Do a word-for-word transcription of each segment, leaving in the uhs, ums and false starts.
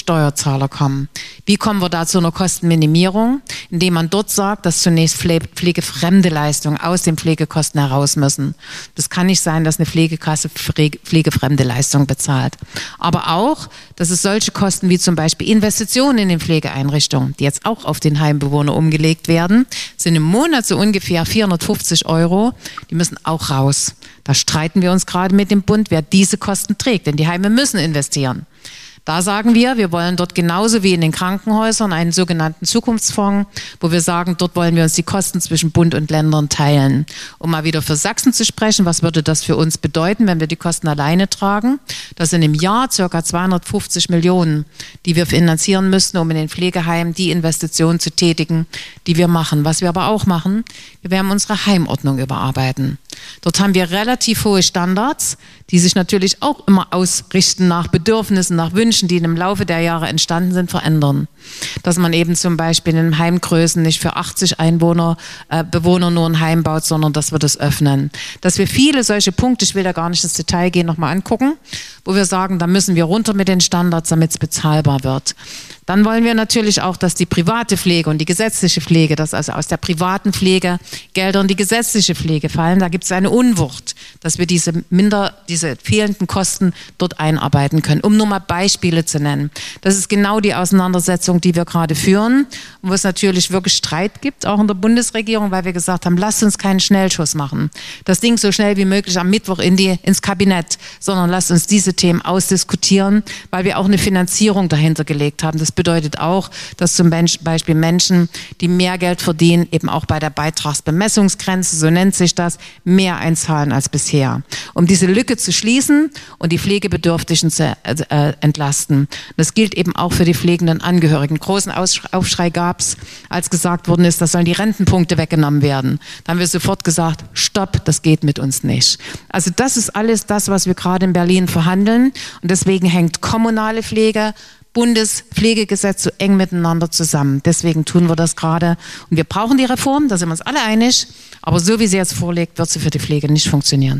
Steuerzahler kommen. Wie kommen wir da zu einer Kostenminimierung? Indem man dort sagt, dass zunächst pflegefremde Leistungen aus den Pflegekosten heraus müssen. Das kann nicht sein, dass eine Pflegekasse pflegefremde Leistungen bezahlt. Aber auch, dass es solche Kosten wie zum Beispiel Investitionen in den Pflegeeinrichtungen, die jetzt auch auf den Heimbewohner umgelegt werden, sind im Monat so ungefähr vierhundertfünfzig Euro. Die müssen auch raus. Da streiten wir uns gerade mit dem Bund, wer diese Kosten trägt, denn die Heime müssen investieren. Da sagen wir, wir wollen dort genauso wie in den Krankenhäusern einen sogenannten Zukunftsfonds, wo wir sagen, dort wollen wir uns die Kosten zwischen Bund und Ländern teilen. Um mal wieder für Sachsen zu sprechen, was würde das für uns bedeuten, wenn wir die Kosten alleine tragen? Das sind im Jahr ca. zweihundertfünfzig Millionen, die wir finanzieren müssten, um in den Pflegeheimen die Investitionen zu tätigen, die wir machen. Was wir aber auch machen, wir werden unsere Heimordnung überarbeiten. Dort haben wir relativ hohe Standards, die sich natürlich auch immer ausrichten nach Bedürfnissen, nach Wünschen, die im Laufe der Jahre entstanden sind, verändern. Dass man eben zum Beispiel in Heimgrößen nicht für achtzig Einwohner, äh, Bewohner nur ein Heim baut, sondern dass wir das öffnen. Dass wir viele solche Punkte, ich will da gar nicht ins Detail gehen, nochmal angucken, wo wir sagen, da müssen wir runter mit den Standards, damit es bezahlbar wird. Dann wollen wir natürlich auch, dass die private Pflege und die gesetzliche Pflege, dass also aus der privaten Pflege Gelder in die gesetzliche Pflege fallen. Da gibt es eine Unwucht, dass wir diese minder, diese fehlenden Kosten dort einarbeiten können. Um nur mal Beispiele zu nennen. Das ist genau die Auseinandersetzung, die wir gerade führen, wo es natürlich wirklich Streit gibt, auch in der Bundesregierung, weil wir gesagt haben, lasst uns keinen Schnellschuss machen. Das Ding so schnell wie möglich am Mittwoch in die, ins Kabinett, sondern lasst uns diese Themen ausdiskutieren, weil wir auch eine Finanzierung dahinter gelegt haben. Das bedeutet auch, dass zum Beispiel Menschen, die mehr Geld verdienen, eben auch bei der Beitragsbemessungsgrenze, so nennt sich das, mehr einzahlen als bisher. Um diese Lücke zu schließen und die Pflegebedürftigen zu äh, entlasten. Das gilt eben auch für die pflegenden Angehörigen. Großen Aufschrei gab es, als gesagt worden ist, das sollen die Rentenpunkte weggenommen werden. Da haben wir sofort gesagt, stopp, das geht mit uns nicht. Also das ist alles das, was wir gerade in Berlin verhandeln. Und deswegen hängt kommunale Pflege, Bundespflegegesetz so eng miteinander zusammen. Deswegen tun wir das gerade. Und wir brauchen die Reform, da sind wir uns alle einig. Aber so wie sie jetzt vorliegt, wird sie für die Pflege nicht funktionieren.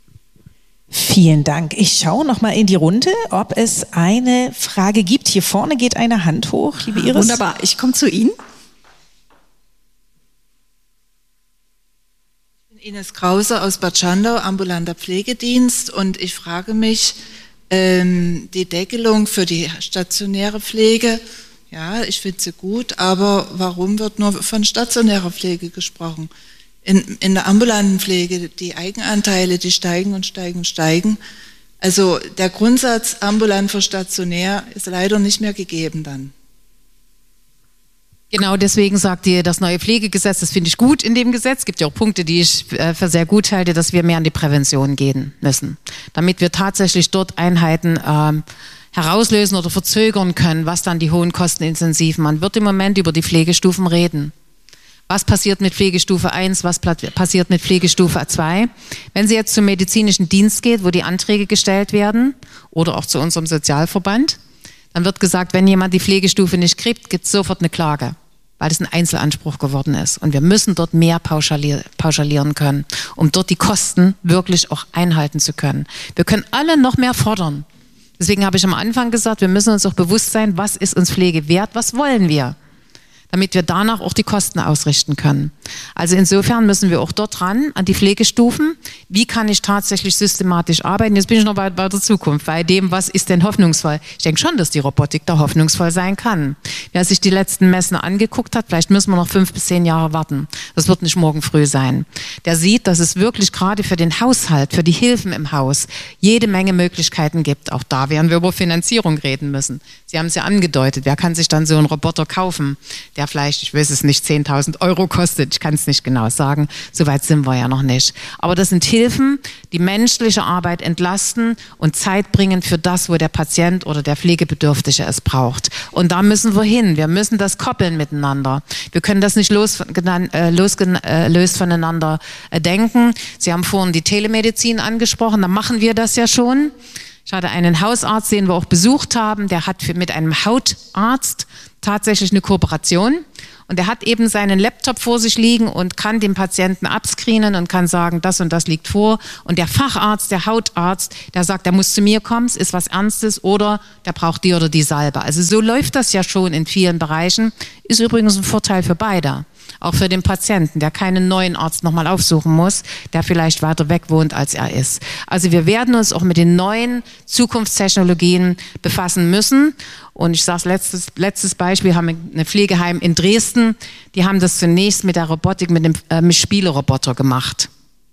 Vielen Dank. Ich schaue noch mal in die Runde, ob es eine Frage gibt. Hier vorne geht eine Hand hoch, liebe Iris. Wunderbar, ich komme zu Ihnen. Ich bin Ines Krause aus Bad Schandau, ambulanter Pflegedienst, und ich frage mich, ähm, die Deckelung für die stationäre Pflege, ja, ich finde sie gut, aber warum wird nur von stationärer Pflege gesprochen? In, in der ambulanten Pflege, die Eigenanteile, die steigen und steigen und steigen. Also der Grundsatz ambulant für stationär ist leider nicht mehr gegeben dann. Genau, deswegen sagt ihr das neue Pflegegesetz, das finde ich gut in dem Gesetz. Es gibt ja auch Punkte, die ich für sehr gut halte, dass wir mehr an die Prävention gehen müssen. Damit wir tatsächlich dort Einheiten ähm, herauslösen oder verzögern können, was dann die hohen Kostenintensiven. Man wird im Moment über die Pflegestufen reden. Was passiert mit Pflegestufe eins, was passiert mit Pflegestufe zwei? Wenn sie jetzt zum medizinischen Dienst geht, wo die Anträge gestellt werden, oder auch zu unserem Sozialverband, dann wird gesagt, wenn jemand die Pflegestufe nicht kriegt, gibt es sofort eine Klage, weil es ein Einzelanspruch geworden ist. Und wir müssen dort mehr pauschalier, pauschalieren können, um dort die Kosten wirklich auch einhalten zu können. Wir können alle noch mehr fordern. Deswegen habe ich am Anfang gesagt, wir müssen uns auch bewusst sein, was ist uns Pflege wert, was wollen wir, damit wir danach auch die Kosten ausrichten können. Also insofern müssen wir auch dort ran, an die Pflegestufen. Wie kann ich tatsächlich systematisch arbeiten? Jetzt bin ich noch bei, bei der Zukunft, bei dem, was ist denn hoffnungsvoll? Ich denke schon, dass die Robotik da hoffnungsvoll sein kann. Wer sich die letzten Messen angeguckt hat, vielleicht müssen wir noch fünf bis zehn Jahre warten. Das wird nicht morgen früh sein. Der sieht, dass es wirklich gerade für den Haushalt, für die Hilfen im Haus, jede Menge Möglichkeiten gibt. Auch da werden wir über Finanzierung reden müssen. Sie haben es ja angedeutet. Wer kann sich dann so einen Roboter kaufen, der vielleicht, ich weiß es nicht, zehntausend Euro kostet? Ich kann es nicht genau sagen. So weit sind wir ja noch nicht. Aber das sind Hilfen, die menschliche Arbeit entlasten und Zeit bringen für das, wo der Patient oder der Pflegebedürftige es braucht. Und da müssen wir hin. Wir müssen das koppeln miteinander. Wir können das nicht losgelöst äh, losgelöst voneinander äh, denken. Sie haben vorhin die Telemedizin angesprochen. Da machen wir das ja schon. Ich hatte einen Hausarzt, den wir auch besucht haben, der hat für, mit einem Hautarzt tatsächlich eine Kooperation. Und der hat eben seinen Laptop vor sich liegen und kann den Patienten abscreenen und kann sagen, das und das liegt vor. Und der Facharzt, der Hautarzt, der sagt, der muss zu mir kommen, es ist was Ernstes oder der braucht die oder die Salbe. Also so läuft das ja schon in vielen Bereichen. Ist übrigens ein Vorteil für beide. Auch für den Patienten, der keinen neuen Arzt nochmal aufsuchen muss, der vielleicht weiter weg wohnt, als er ist. Also wir werden uns auch mit den neuen Zukunftstechnologien befassen müssen. Und ich sage letztes, letztes Beispiel, haben wir ein Pflegeheim in Dresden, die haben das zunächst mit der Robotik, mit dem äh, mit Spieleroboter gemacht.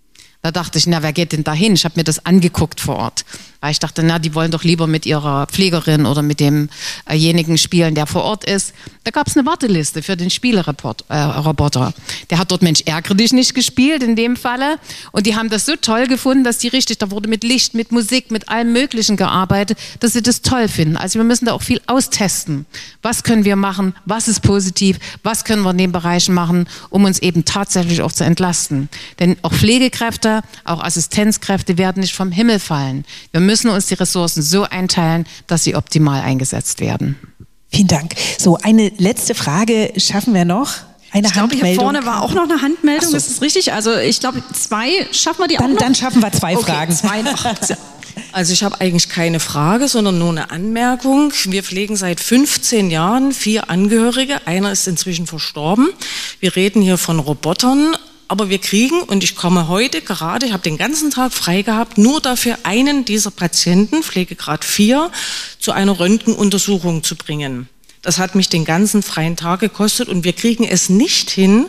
Da dachte ich, na, wer geht denn da hin? Ich habe mir das angeguckt vor Ort. Weil ich dachte, na, die wollen doch lieber mit ihrer Pflegerin oder mit demjenigen spielen, der vor Ort ist. Da gab es eine Warteliste für den Spieleroboter. Äh, der hat dort Mensch, ärgere dich nicht gespielt in dem Falle. Und die haben das so toll gefunden, dass die richtig, da wurde mit Licht, mit Musik, mit allem Möglichen gearbeitet, dass sie das toll finden. Also wir müssen da auch viel austesten. Was können wir machen? Was ist positiv? Was können wir in den Bereichen machen, um uns eben tatsächlich auch zu entlasten? Denn auch Pflegekräfte, auch Assistenzkräfte werden nicht vom Himmel fallen. Wir müssen uns die Ressourcen so einteilen, dass sie optimal eingesetzt werden. Vielen Dank. So, eine letzte Frage schaffen wir noch. Eine ich glaube, Handmeldung. hier vorne war auch noch eine Handmeldung. So. Ist das richtig? Also ich glaube, zwei schaffen wir die dann, auch noch? Dann schaffen wir zwei okay, Fragen. Zwei noch. Also ich habe eigentlich keine Frage, sondern nur eine Anmerkung. Wir pflegen seit fünfzehn Jahren vier Angehörige. Einer ist inzwischen verstorben. Wir reden hier von Robotern. Aber wir kriegen, und ich komme heute gerade, ich habe den ganzen Tag frei gehabt, nur dafür einen dieser Patienten, Pflegegrad vier, zu einer Röntgenuntersuchung zu bringen. Das hat mich den ganzen freien Tag gekostet und wir kriegen es nicht hin,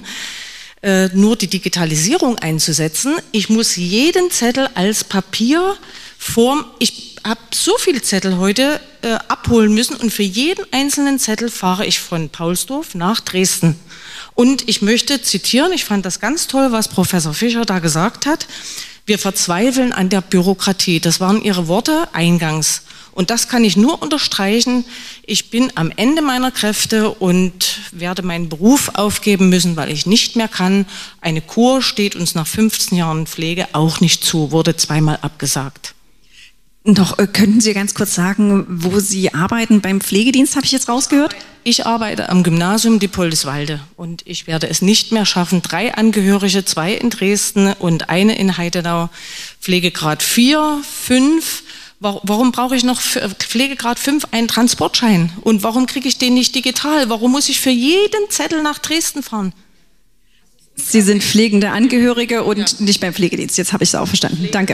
äh, nur die Digitalisierung einzusetzen. Ich muss jeden Zettel als Papierform, ich habe so viele Zettel heute äh, abholen müssen und für jeden einzelnen Zettel fahre ich von Paulsdorf nach Dresden. Und ich möchte zitieren, ich fand das ganz toll, was Professor Fischer da gesagt hat. Wir verzweifeln an der Bürokratie. Das waren Ihre Worte eingangs. Und das kann ich nur unterstreichen. Ich bin am Ende meiner Kräfte und werde meinen Beruf aufgeben müssen, weil ich nicht mehr kann. Eine Kur steht uns nach fünfzehn Jahren Pflege auch nicht zu, wurde zweimal abgesagt. Doch, äh, könnten Sie ganz kurz sagen, wo Sie arbeiten beim Pflegedienst, habe ich jetzt rausgehört? Ich arbeite am Gymnasium Diepoldeswalde und ich werde es nicht mehr schaffen. Drei Angehörige, zwei in Dresden und eine in Heidenau, Pflegegrad vier, fünf. Warum brauche ich noch für Pflegegrad fünf einen Transportschein? Und warum kriege ich den nicht digital? Warum muss ich für jeden Zettel nach Dresden fahren? Sie sind pflegende Angehörige und ja. nicht beim Pflegedienst. Jetzt habe ich es auch verstanden. Danke.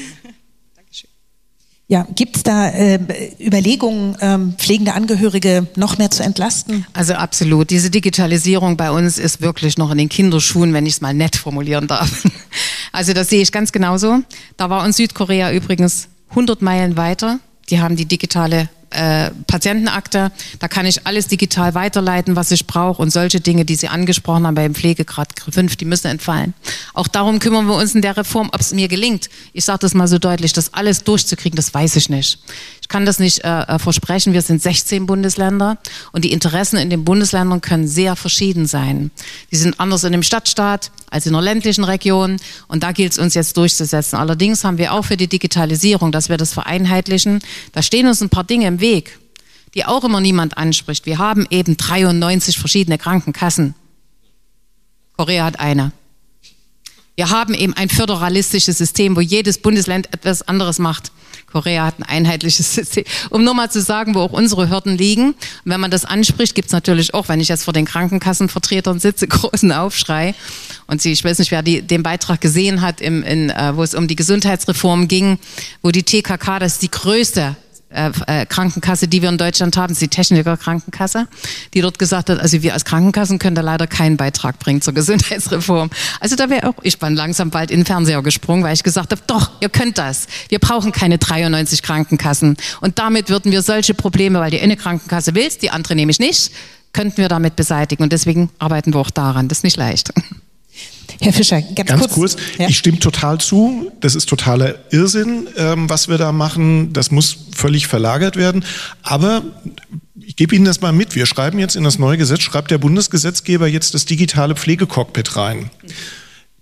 Ja, gibt es da äh, Überlegungen, ähm, pflegende Angehörige noch mehr zu entlasten? Also absolut. Diese Digitalisierung bei uns ist wirklich noch in den Kinderschuhen, wenn ich es mal nett formulieren darf. Also das sehe ich ganz genauso. Da war uns Südkorea übrigens hundert Meilen weiter. Die haben die digitale äh, Patientenakte. Da kann ich alles digital weiterleiten, was ich brauche. Und solche Dinge, die Sie angesprochen haben beim Pflegegrad fünf, die müssen entfallen. Auch darum kümmern wir uns in der Reform, ob es mir gelingt. Ich sage das mal so deutlich, das alles durchzukriegen, das weiß ich nicht. Ich kann das nicht äh, versprechen. Wir sind sechzehn Bundesländer und die Interessen in den Bundesländern können sehr verschieden sein. Die sind anders in dem Stadtstaat als in der ländlichen Region und da gilt es uns jetzt durchzusetzen. Allerdings haben wir auch für die Digitalisierung, dass wir das vereinheitlichen, da stehen uns ein paar Dinge im Weg, die auch immer niemand anspricht. Wir haben eben dreiundneunzig verschiedene Krankenkassen. Korea hat eine. Wir haben eben ein föderalistisches System, wo jedes Bundesland etwas anderes macht. Korea hat ein einheitliches System. Um nur mal zu sagen, wo auch unsere Hürden liegen. Und wenn man das anspricht, gibt es natürlich auch, wenn ich jetzt vor den Krankenkassenvertretern sitze, großen Aufschrei. Und Sie, ich weiß nicht, wer die, den Beitrag gesehen hat, im, in, äh, wo es um die Gesundheitsreform ging, wo die T K K, das ist die größte Äh, äh, Krankenkasse, die wir in Deutschland haben, ist die Techniker-Krankenkasse, die dort gesagt hat, also wir als Krankenkassen können da leider keinen Beitrag bringen zur Gesundheitsreform. Also da wäre auch, ich bin langsam bald in den Fernseher gesprungen, weil ich gesagt habe, doch, ihr könnt das. Wir brauchen keine dreiundneunzig Krankenkassen. Und damit würden wir solche Probleme, weil die eine Krankenkasse will, die andere nämlich nicht, könnten wir damit beseitigen. Und deswegen arbeiten wir auch daran. Das ist nicht leicht. Herr Fischer, ganz, ganz kurz. kurz. Ja. Ich stimme total zu. Das ist totaler Irrsinn, ähm, was wir da machen. Das muss völlig verlagert werden. Aber ich gebe Ihnen das mal mit. Wir schreiben jetzt in das neue Gesetz, schreibt der Bundesgesetzgeber jetzt das digitale Pflegecockpit rein.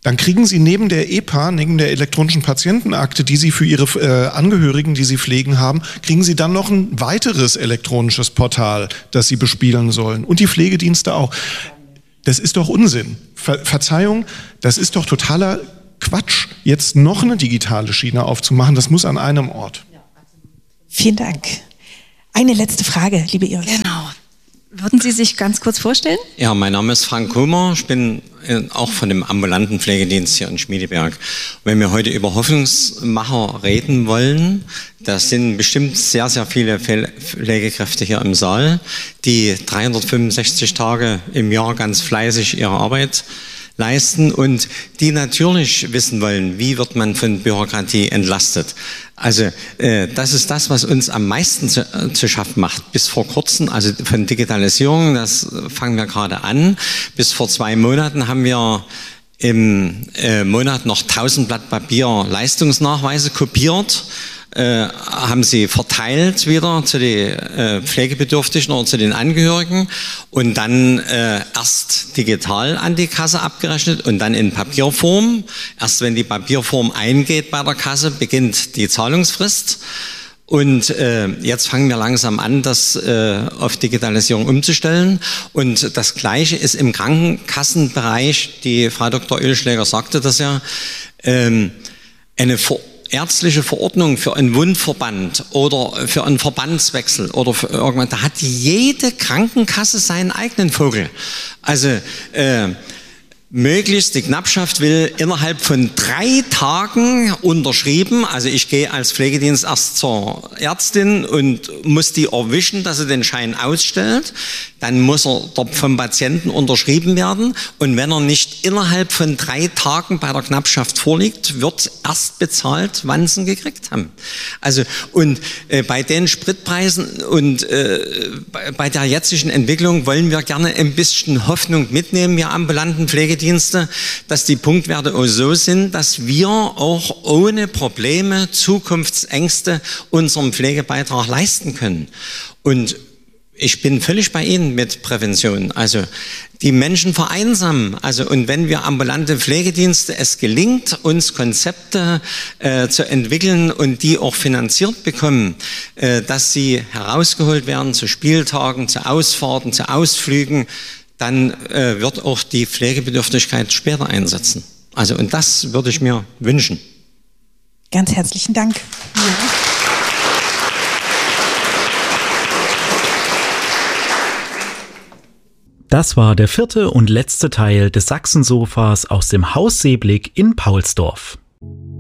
dann kriegen Sie neben der E P A, neben der elektronischen Patientenakte, die Sie für Ihre äh, Angehörigen, die Sie pflegen haben, kriegen Sie dann noch ein weiteres elektronisches Portal, das Sie bespielen sollen. Und die Pflegedienste auch. Das ist doch Unsinn. Ver- Verzeihung, das ist doch totaler Quatsch, jetzt noch eine digitale Schiene aufzumachen. Das muss an einem Ort. Vielen Dank. Eine letzte Frage, liebe Iris. Genau. Würden Sie sich ganz kurz vorstellen? Ja, mein Name ist Frank Kummer. Ich bin auch von dem ambulanten Pflegedienst hier in Schmiedeberg. Wenn wir heute über Hoffnungsmacher reden wollen, da sind bestimmt sehr, sehr viele Pflegekräfte hier im Saal, die dreihundertfünfundsechzig Tage im Jahr ganz fleißig ihre Arbeit leisten und die natürlich wissen wollen, wie wird man von Bürokratie entlastet. Also äh, das ist das, was uns am meisten zu, äh, zu schaffen macht. Bis vor kurzem, also von Digitalisierung, das fangen wir gerade an. Bis vor zwei Monaten haben wir im äh, Monat noch tausend Blatt Papier Leistungsnachweise kopiert. Äh, haben sie verteilt wieder zu den äh, Pflegebedürftigen oder zu den Angehörigen und dann äh, erst digital an die Kasse abgerechnet und dann in Papierform. Erst wenn die Papierform eingeht bei der Kasse, beginnt die Zahlungsfrist. Und äh, jetzt fangen wir langsam an, das äh, auf Digitalisierung umzustellen. Und das Gleiche ist im Krankenkassenbereich, die Frau Doktor Oehlschläger sagte das ja, ähm, eine Ver- ärztliche Verordnung für einen Wundverband oder für einen Verbandswechsel oder für irgendwann, da hat jede Krankenkasse seinen eigenen Vogel. Also äh, möglichst, die Knappschaft will innerhalb von drei Tagen unterschrieben, also ich gehe als Pflegedienst erst zur Ärztin und muss die erwischen, dass sie den Schein ausstellt, dann muss er dort vom Patienten unterschrieben werden und wenn er nicht innerhalb von drei Tagen bei der Knappschaft vorliegt, wird erst bezahlt, wann sie ihn gekriegt haben. Also und äh, bei den Spritpreisen und äh, bei, bei der jetzigen Entwicklung wollen wir gerne ein bisschen Hoffnung mitnehmen, wir ambulanten Pflegedienste, dass die Punktwerte auch so sind, dass wir auch ohne Probleme, Zukunftsängste unseren Pflegebeitrag leisten können. Und ich bin völlig bei Ihnen mit Prävention. Also die Menschen vereinsamen. Also und wenn wir ambulante Pflegedienste es gelingt, uns Konzepte äh, zu entwickeln und die auch finanziert bekommen, äh, dass sie herausgeholt werden zu Spieltagen, zu Ausfahrten, zu Ausflügen, dann äh, wird auch die Pflegebedürftigkeit später einsetzen. Also und das würde ich mir wünschen. Ganz herzlichen Dank. Ja. Das war der vierte und letzte Teil des Sachsensofas aus dem Haus Seeblick in Paulsdorf.